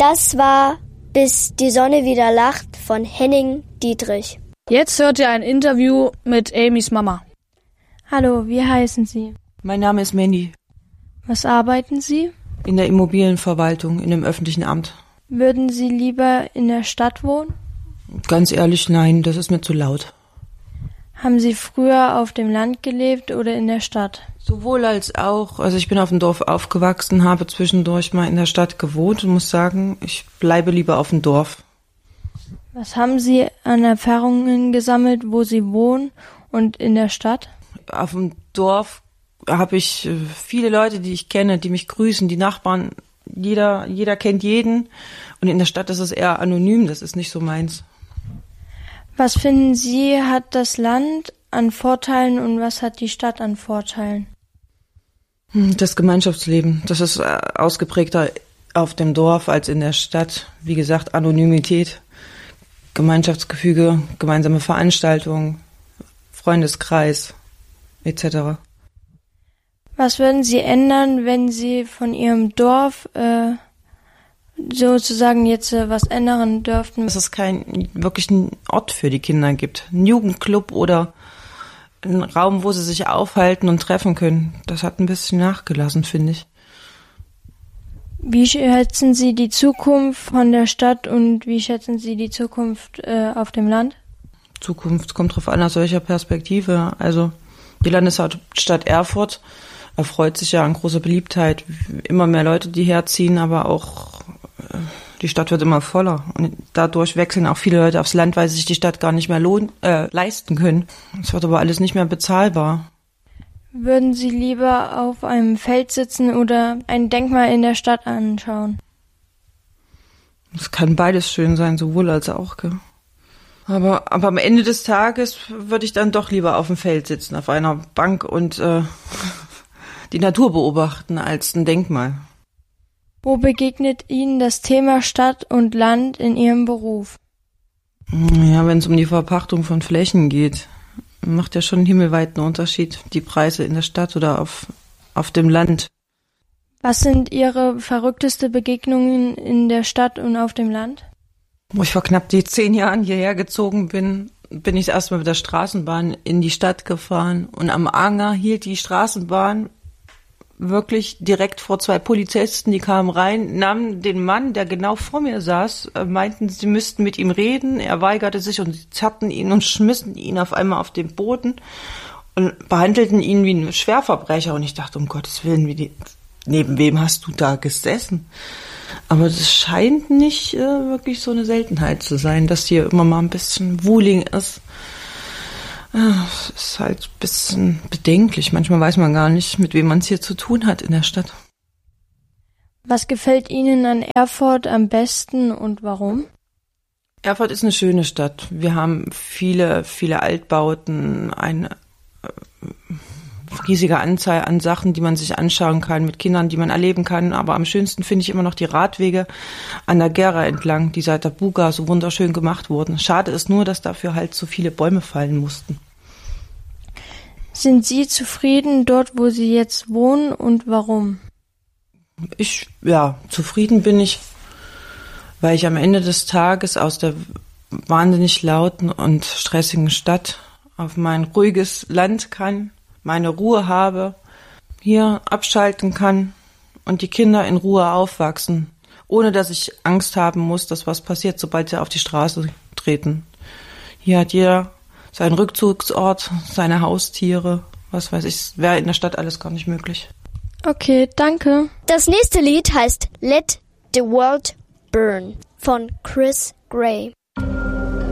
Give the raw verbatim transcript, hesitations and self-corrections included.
Das war Bis die Sonne wieder lacht von Henning Dietrich. Jetzt hört ihr ein Interview mit Amys Mama. Hallo, wie heißen Sie? Mein Name ist Mandy. Was arbeiten Sie? In der Immobilienverwaltung, in dem öffentlichen Amt. Würden Sie lieber in der Stadt wohnen? Ganz ehrlich, nein, das ist mir zu laut. Haben Sie früher auf dem Land gelebt oder in der Stadt? Sowohl als auch. Also ich bin auf dem Dorf aufgewachsen, habe zwischendurch mal in der Stadt gewohnt und muss sagen, ich bleibe lieber auf dem Dorf. Was haben Sie an Erfahrungen gesammelt, wo Sie wohnen und in der Stadt? Auf dem Dorf habe ich viele Leute, die ich kenne, die mich grüßen, die Nachbarn. Jeder, jeder kennt jeden. Und in der Stadt ist es eher anonym, das ist nicht so meins. Was finden Sie, hat das Land an Vorteilen und was hat die Stadt an Vorteilen? Das Gemeinschaftsleben, das ist ausgeprägter auf dem Dorf als in der Stadt. Wie gesagt, Anonymität, Gemeinschaftsgefüge, gemeinsame Veranstaltungen, Freundeskreis et cetera. Was würden Sie ändern, wenn Sie von Ihrem Dorf äh, sozusagen jetzt äh, was ändern dürften? Dass es keinen wirklichen Ort für die Kinder gibt. Ein Jugendclub oder ein Raum, wo sie sich aufhalten und treffen können. Das hat ein bisschen nachgelassen, finde ich. Wie schätzen Sie die Zukunft von der Stadt und wie schätzen Sie die Zukunft äh, auf dem Land? Zukunft kommt drauf an, aus welcher Perspektive. Also die Landeshauptstadt Erfurt erfreut sich ja an großer Beliebtheit. Immer mehr Leute, die herziehen, aber auch äh, die Stadt wird immer voller. Und dadurch wechseln auch viele Leute aufs Land, weil sich die Stadt gar nicht mehr lohn, äh, leisten können. Es wird aber alles nicht mehr bezahlbar. Würden Sie lieber auf einem Feld sitzen oder ein Denkmal in der Stadt anschauen? Es kann beides schön sein, sowohl als auch. Gell? Aber, aber am Ende des Tages würde ich dann doch lieber auf dem Feld sitzen, auf einer Bank und äh, die Natur beobachten als ein Denkmal. Wo begegnet Ihnen das Thema Stadt und Land in Ihrem Beruf? Ja, wenn es um die Verpachtung von Flächen geht, macht ja schon einen himmelweiten Unterschied, die Preise in der Stadt oder auf, auf dem Land. Was sind Ihre verrückteste Begegnungen in der Stadt und auf dem Land? Wo ich vor knapp die zehn Jahren hierher gezogen bin, bin ich erstmal mit der Straßenbahn in die Stadt gefahren und am Anger hielt die Straßenbahn wirklich direkt vor zwei Polizisten, die kamen rein, nahmen den Mann, der genau vor mir saß, meinten, sie müssten mit ihm reden. Er weigerte sich und sie zerrten ihn und schmissen ihn auf einmal auf den Boden und behandelten ihn wie einen Schwerverbrecher. Und ich dachte, um Gottes Willen, wie die, neben wem hast du da gesessen? Aber das scheint nicht äh, wirklich so eine Seltenheit zu sein, dass hier immer mal ein bisschen Wuling ist. Es ist halt ein bisschen bedenklich. Manchmal weiß man gar nicht, mit wem man es hier zu tun hat in der Stadt. Was gefällt Ihnen an Erfurt am besten und warum? Erfurt ist eine schöne Stadt. Wir haben viele, viele Altbauten, eine riesige Anzahl an Sachen, die man sich anschauen kann, mit Kindern, die man erleben kann. Aber am schönsten finde ich immer noch die Radwege an der Gera entlang, die seit der Buga so wunderschön gemacht wurden. Schade ist nur, dass dafür halt so viele Bäume fallen mussten. Sind Sie zufrieden dort, wo Sie jetzt wohnen und warum? Ich, ja, zufrieden bin ich, weil ich am Ende des Tages aus der wahnsinnig lauten und stressigen Stadt auf mein ruhiges Land kann, meine Ruhe habe, hier abschalten kann und die Kinder in Ruhe aufwachsen, ohne dass ich Angst haben muss, dass was passiert, sobald sie auf die Straße treten. Hier hat jeder seinen Rückzugsort, seine Haustiere, was weiß ich, wäre in der Stadt alles gar nicht möglich. Okay, danke. Das nächste Lied heißt Let the World Burn von Chris Gray.